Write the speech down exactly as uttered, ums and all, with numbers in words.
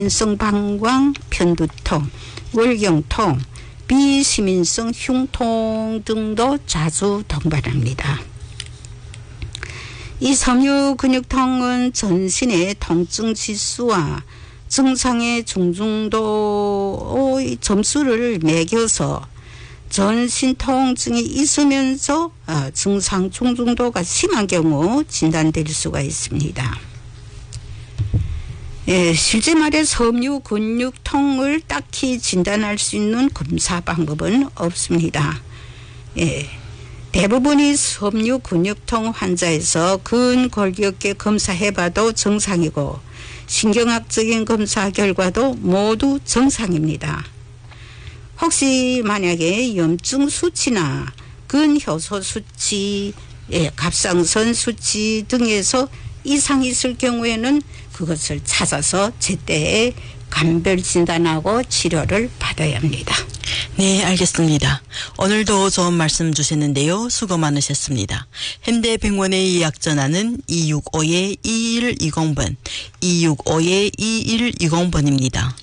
시민성 방광, 편두통, 월경통, 비시민성 흉통 등도 자주 동반합니다. 이 섬유 근육통은 전신의 통증 지수와 증상의 중증도의 점수를 매겨서 전신 통증이 있으면서 증상 중증도가 심한 경우 진단될 수가 있습니다. 예, 실제 말에 섬유 근육통을 딱히 진단할 수 있는 검사 방법은 없습니다. 예, 대부분이 섬유 근육통 환자에서 근골격계 검사해봐도 정상이고 신경학적인 검사 결과도 모두 정상입니다. 혹시 만약에 염증 수치나 근효소 수치, 예, 갑상선 수치 등에서 이상이 있을 경우에는 그것을 찾아서 제때에 감별 진단하고 치료를 받아야 합니다. 네, 알겠습니다. 오늘도 좋은 말씀 주셨는데요. 수고 많으셨습니다. 현대병원의 예약 전화는 이육오 이일이공 번, 이육오 이일이공 번입니다.